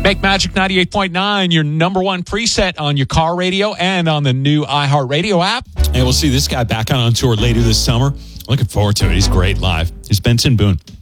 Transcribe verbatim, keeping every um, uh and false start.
Make Magic ninety-eight point nine your number one preset on your car radio and on the new iHeartRadio app. And we'll see this guy back out on tour later this summer. Looking forward to it. He's great live. He's Benson Boone.